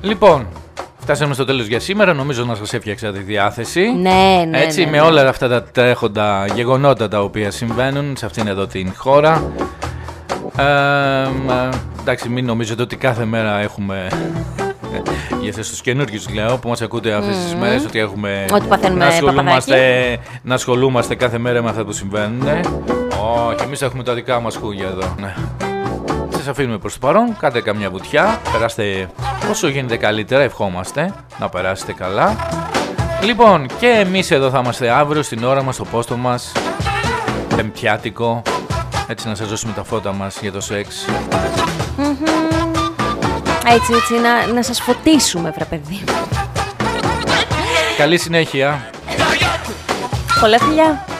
Λοιπόν, φτάσαμε στο τέλος για σήμερα. Νομίζω να σας έφτιαξα τη διάθεση. Ναι. Έτσι, με όλα αυτά τα τρέχοντα γεγονότα τα οποία συμβαίνουν σε αυτήν εδώ την χώρα. Εντάξει, μην νομίζετε ότι κάθε μέρα έχουμε. Για εσείς τους καινούργιους λέω που μας ακούτε αυτές τις μέρες ότι έχουμε ότι παθαίνουμε να ασχολούμαστε κάθε μέρα με αυτά που συμβαίνουν. Όχι, εμείς έχουμε τα δικά μας χούγια εδώ. Ναι. Σας αφήνουμε προς το παρόν, κάντε καμιά βουτιά, περάστε όσο γίνεται καλύτερα, ευχόμαστε να περάσετε καλά. Λοιπόν, και εμείς εδώ θα είμαστε αύριο στην ώρα μας, στο πόστο μας, πεμπτιάτικο, έτσι να σας δώσουμε τα φώτα μας για το σεξ. Έτσι να σας φωτίσουμε, βρε παιδί. Καλή συνέχεια. Πολλά φιλιά.